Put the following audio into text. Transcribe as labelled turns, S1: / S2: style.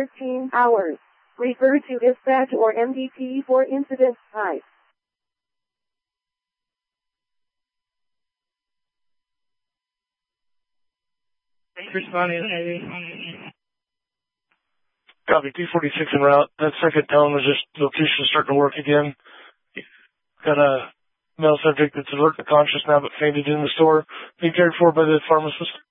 S1: 13 hours. Refer to dispatch or MDT for incident type.
S2: Responding.
S3: Copy, 246 en route. That second tone was just location starting to work again. Got a male subject that's alert and conscious now but fainted in the store. Being cared for by the pharmacist.